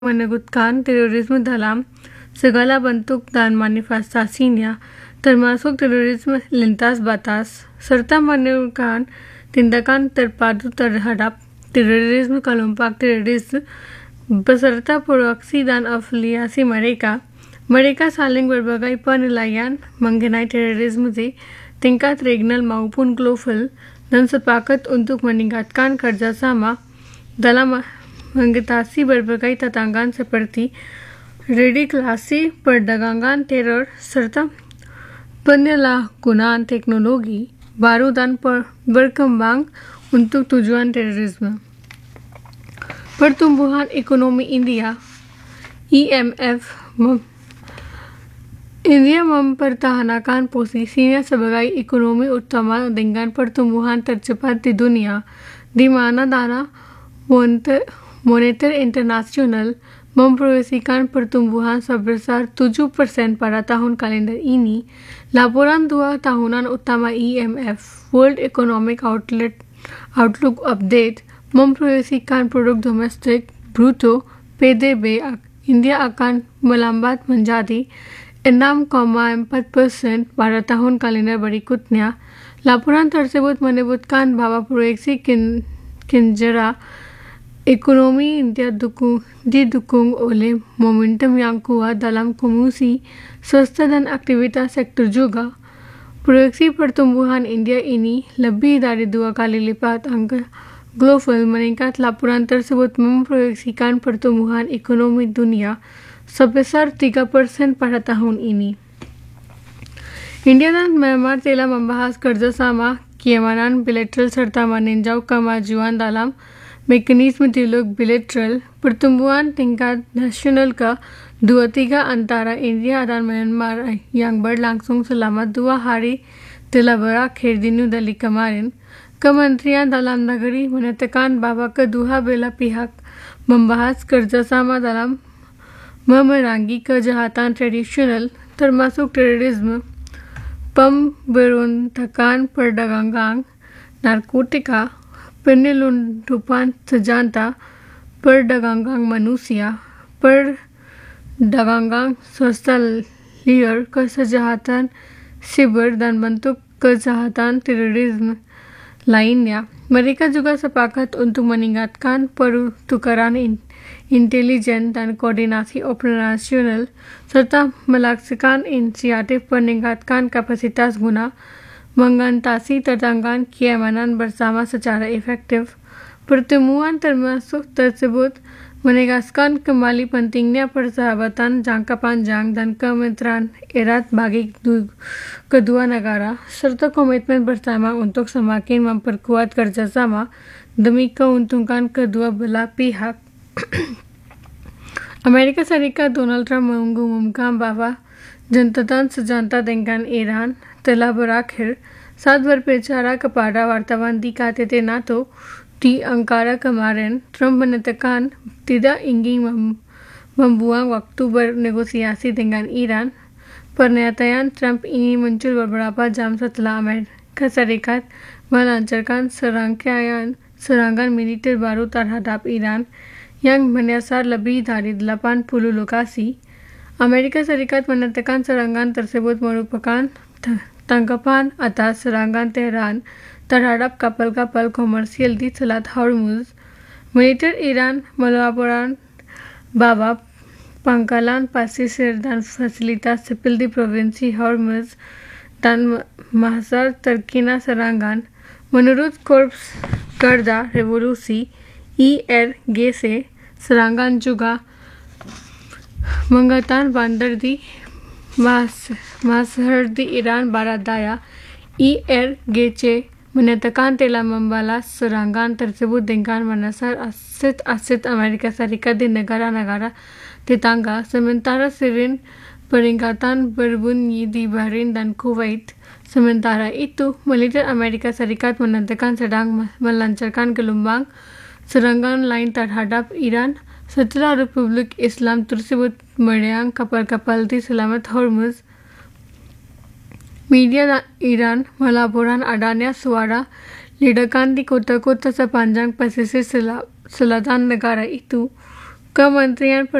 menegutkan terorisme dalam segala bentuk dan manifestasinya, termasuk terorisme lintas batas, serta menegutkan tindakan terpadu terhadap terorisme kelompok teroris beserta proksi dan afiliasi mereka. Mereka saling berbagai penilaian mengenai terorisme di tingkat regional maupun global dan sepakat untuk meningkatkan kerjasama dalam mengatasi berbagai tantangan seperti radikalisasi, perdagangan teror, serta penyalahgunaan teknologi baru dan berkembang untuk tujuan terorisme. Pertumbuhan ekonomi India IMF India mempertahankan posisinya sebagai ekonomi utama dengan pertumbuhan tercepat di dunia, di mana Dana Moneter Internasional memproyeksikan pertumbuhan sebesar 7% pada tahun kalender ini. Laporan 2 tahunan utama IMF World Economic Outlook Update memproyeksikan produk domestik bruto PDB India akan melambat menjadi 6,4% pada tahun kalender berikutnya. Laporan tersebut menyebutkan bahwa proyeksi kinerja ekonomi India didukung oleh momentum yang kuat dalam konsumsi swasta dan aktivitas sektor juga. Proyeksi pertumbuhan India ini lebih dari 2 kali lipat angka global meningkat. Laporan tersebut memproyeksikan pertumbuhan ekonomi dunia sebesar 3% pada tahun ini. India dan Myanmar telah membahas kerjasama keamanan bilateral serta meninjau kemajuan dalam mekanisme dialog bilateral. Pertumbuhan tingkat nasional ke-23 antara India dan Myanmar yang berlangsung selama 2 hari telah berakhir di New Delhi kemarin. Kementerian Dalam Negeri menyatakan bahwa kedua belah pihak membahas kerjasama dalam memerangi kejahatan tradisional termasuk terorisme, pemberontakan, perdagangan narkotika, penyelundupan senjata, perdagangan manusia, perdagangan sosial liar, kejahatan siber dan bentuk kejahatan terorisme lainnya. Mereka juga sepakat untuk meningkatkan pertukaran intelijen dan koordinasi operasional serta melaksanakan inisiatif peningkatan kapasitas guna mengatasi tantangan keamanan bersama secara efektif. Pertemuan tersebut menegaskan kembali pentingnya persahabatan jangka panjang dan kemitraan erat bagi kedua negara, serta komitmen bersama untuk semakin memperkuat kerjasama demi keuntungan kedua belah pihak. Amerika Serikat Donald Trump mengumumkan bahwa jembatan senjata dengan Iran telah berakhir. Saat berbicara kepada wartawan di KTT NATO di Ankara kemarin, Trump menyatakan tidak ingin membuang waktu bernegosiasi dengan Iran. Pernyataan Trump ini muncul beberapa jam setelah Amerika Serikat melancarkan serangan militer baru terhadap Iran yang menyasar lebih dari 80 lokasi. Amerika Serikat menyatakan serangan tersebut merupakan tanggapan atas serangan Tehran terhadap kapal-kapal komersial di Selat Hormuz. Militer Iran melaporkan bahwa pangkalan pesisir dan fasilitas sipil di provinsi Hormuz dan Mahsar terkena serangan. Menurut Korps Garda Revolusi IRGC, serangan juga menggunakan bandar di Mazhar di Iran Barat Daya. IRGC menyatakan telah membalas serangan tersebut dengan menyasar aset-aset Amerika Serikat di negara-negara tetangga, sementara siren peringatan berbunyi di Bahrain dan Kuwait. Sementara itu, militer Amerika Serikat menyatakan sedang melancarkan gelombang serangan lain terhadap Iran setelah Republik Islam tersebut menyerang kapal-kapal di Selat Hormuz. Media Iran melaporkan adanya suara ledakan di kota-kota sepanjang pesisir selatan negara itu. Kementerian